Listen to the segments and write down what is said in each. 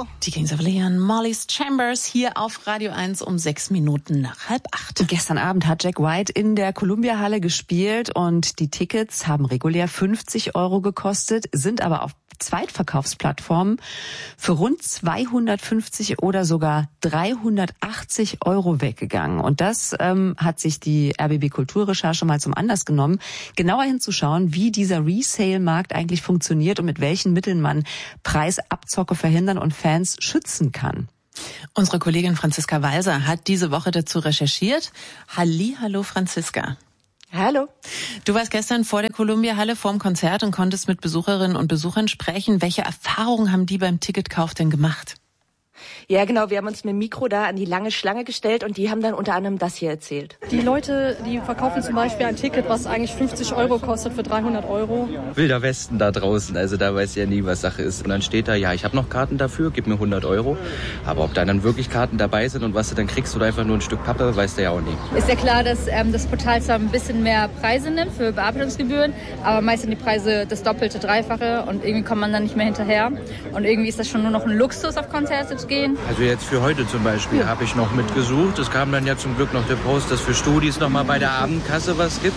Die Kings of Leon, Molly's Chambers, hier auf Radio 1 um 7:06. Gestern Abend hat Jack White in der Columbia-Halle gespielt und die Tickets haben regulär 50 € gekostet, sind aber auf Zweitverkaufsplattformen für rund 250 oder sogar 380 € weggegangen. Und das hat sich die RBB Kulturrecherche mal zum Anlass genommen, genauer hinzuschauen, wie dieser Resale-Markt eigentlich funktioniert und mit welchen Mitteln man Preisabzocke verhindern und Fans schützen kann. Unsere Kollegin Franziska Walser hat diese Woche dazu recherchiert. Hallo Franziska. Hallo. Du warst gestern vor der Columbia-Halle vorm Konzert und konntest mit Besucherinnen und Besuchern sprechen. Welche Erfahrungen haben die beim Ticketkauf denn gemacht? Ja, genau. Wir haben uns mit dem Mikro da an die lange Schlange gestellt und die haben dann unter anderem das hier erzählt. Die Leute, die verkaufen zum Beispiel ein Ticket, was eigentlich 50 € kostet, für 300 €. Wilder Westen da draußen, also da weiß ja nie, was Sache ist. Und dann steht da, ja, ich habe noch Karten dafür, gib mir 100 €. Aber ob da dann wirklich Karten dabei sind und was du dann kriegst oder einfach nur ein Stück Pappe, weißt du ja auch nie. Ist ja klar, dass das Portal zwar ein bisschen mehr Preise nimmt für Bearbeitungsgebühren, aber meist sind die Preise das Doppelte, Dreifache und irgendwie kommt man dann nicht mehr hinterher. Und irgendwie ist das schon nur noch ein Luxus, auf Konzerte zu gehen. Also jetzt für heute zum Beispiel habe ich noch mitgesucht. Es kam dann ja zum Glück noch der Post, dass für Studis noch mal bei der Abendkasse was gibt.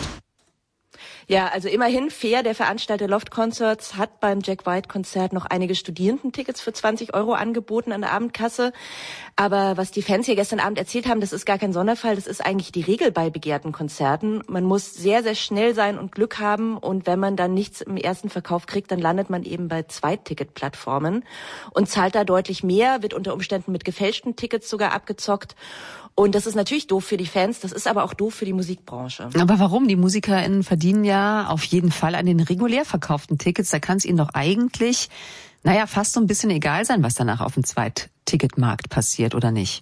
Ja, also immerhin fair. Der Veranstalter Loft Concerts hat beim Jack White-Konzert noch einige Studierendentickets für 20 € angeboten an der Abendkasse. Aber was die Fans hier gestern Abend erzählt haben, das ist gar kein Sonderfall. Das ist eigentlich die Regel bei begehrten Konzerten. Man muss sehr, sehr schnell sein und Glück haben. Und wenn man dann nichts im ersten Verkauf kriegt, dann landet man eben bei Zweitticketplattformen und zahlt da deutlich mehr, wird unter Umständen mit gefälschten Tickets sogar abgezockt. Und das ist natürlich doof für die Fans, das ist aber auch doof für die Musikbranche. Aber warum? Die MusikerInnen verdienen ja auf jeden Fall an den regulär verkauften Tickets. Da kann es ihnen doch eigentlich, fast so ein bisschen egal sein, was danach auf dem Zweitticketmarkt passiert, oder nicht?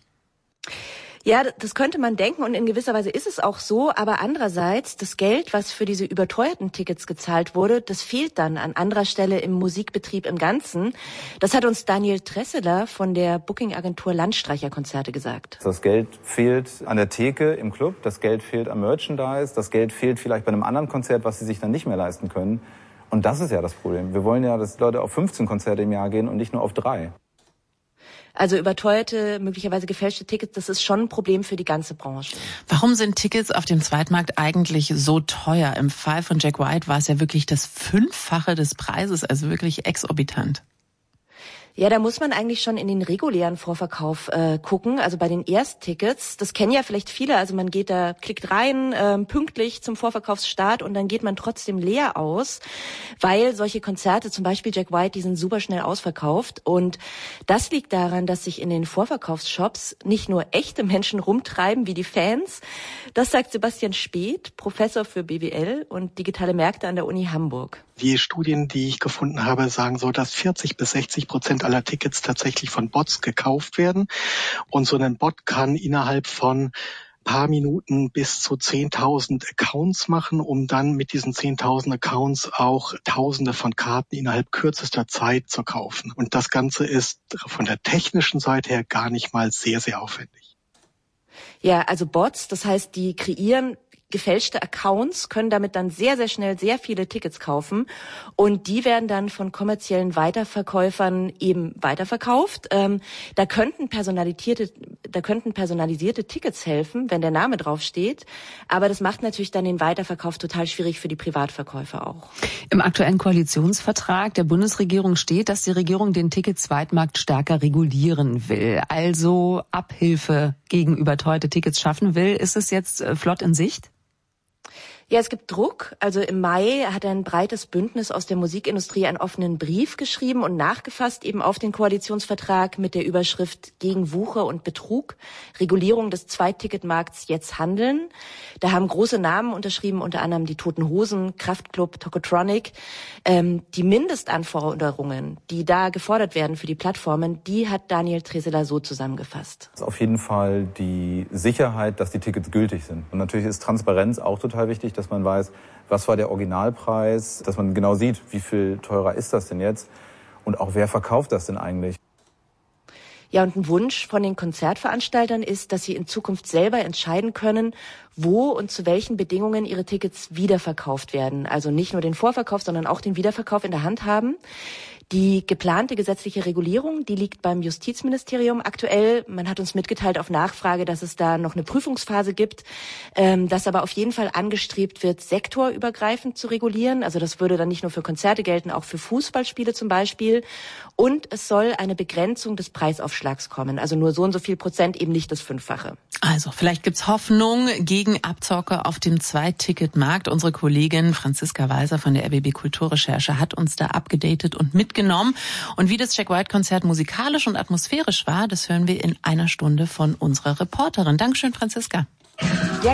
Ja, das könnte man denken und in gewisser Weise ist es auch so, aber andererseits, das Geld, was für diese überteuerten Tickets gezahlt wurde, das fehlt dann an anderer Stelle im Musikbetrieb im Ganzen. Das hat uns Daniel Tresseler von der Booking-Agentur Landstreicher-Konzerte gesagt. Das Geld fehlt an der Theke im Club, das Geld fehlt am Merchandise, das Geld fehlt vielleicht bei einem anderen Konzert, was sie sich dann nicht mehr leisten können. Und das ist ja das Problem. Wir wollen ja, dass Leute auf 15 Konzerte im Jahr gehen und nicht nur auf 3. Also überteuerte, möglicherweise gefälschte Tickets, das ist schon ein Problem für die ganze Branche. Warum sind Tickets auf dem Zweitmarkt eigentlich so teuer? Im Fall von Jack White war es ja wirklich das 5-fache des Preises, also wirklich exorbitant. Ja, da muss man eigentlich schon in den regulären Vorverkauf gucken, also bei den Ersttickets. Das kennen ja vielleicht viele, also man geht da, klickt rein, pünktlich zum Vorverkaufsstart und dann geht man trotzdem leer aus, weil solche Konzerte, zum Beispiel Jack White, die sind super schnell ausverkauft. Und das liegt daran, dass sich in den Vorverkaufsshops nicht nur echte Menschen rumtreiben wie die Fans. Das sagt Sebastian Speth, Professor für BWL und digitale Märkte an der Uni Hamburg. Die Studien, die ich gefunden habe, sagen so, dass 40-60% aller Tickets tatsächlich von Bots gekauft werden. Und so ein Bot kann innerhalb von paar Minuten bis zu 10.000 Accounts machen, um dann mit diesen 10.000 Accounts auch Tausende von Karten innerhalb kürzester Zeit zu kaufen. Und das Ganze ist von der technischen Seite her gar nicht mal sehr, sehr aufwendig. Ja, also Bots, das heißt, die kreieren gefälschte Accounts, können damit dann sehr, sehr schnell sehr viele Tickets kaufen und die werden dann von kommerziellen Weiterverkäufern eben weiterverkauft. Da könnten personalisierte Tickets helfen, wenn der Name draufsteht, aber das macht natürlich dann den Weiterverkauf total schwierig für die Privatverkäufer auch. Im aktuellen Koalitionsvertrag der Bundesregierung steht, dass die Regierung den Ticket-Zweitmarkt stärker regulieren will, also Abhilfe gegen überteuerte Tickets schaffen will. Ist es jetzt flott in Sicht? Ja, es gibt Druck. Also im Mai hat ein breites Bündnis aus der Musikindustrie einen offenen Brief geschrieben und nachgefasst eben auf den Koalitionsvertrag mit der Überschrift gegen Wucher und Betrug, Regulierung des Zweitticketmarkts jetzt handeln. Da haben große Namen unterschrieben, unter anderem die Toten Hosen, Kraftklub, Tokotronic. Die Mindestanforderungen, die da gefordert werden für die Plattformen, die hat Daniel Tresseler so zusammengefasst. Das ist auf jeden Fall die Sicherheit, dass die Tickets gültig sind. Und natürlich ist Transparenz auch total wichtig, dass man weiß, was war der Originalpreis, dass man genau sieht, wie viel teurer ist das denn jetzt und auch wer verkauft das denn eigentlich. Ja, und ein Wunsch von den Konzertveranstaltern ist, dass sie in Zukunft selber entscheiden können, wo und zu welchen Bedingungen ihre Tickets wiederverkauft werden. Also nicht nur den Vorverkauf, sondern auch den Wiederverkauf in der Hand haben. Die geplante gesetzliche Regulierung, die liegt beim Justizministerium aktuell. Man hat uns mitgeteilt auf Nachfrage, dass es da noch eine Prüfungsphase gibt, dass aber auf jeden Fall angestrebt wird, sektorübergreifend zu regulieren. Also das würde dann nicht nur für Konzerte gelten, auch für Fußballspiele zum Beispiel. Und es soll eine Begrenzung des Preisaufschlags kommen. Also nur so und so viel Prozent, eben nicht das 5-fache. Also vielleicht gibt's Hoffnung gegen Abzocke auf dem Zweitticketmarkt. Unsere Kollegin Franziska Weiser von der RBB Kulturrecherche hat uns da abgedatet und mitgenommen. Und wie das Jack White-Konzert musikalisch und atmosphärisch war, das hören wir in einer Stunde von unserer Reporterin. Dankeschön, Franziska.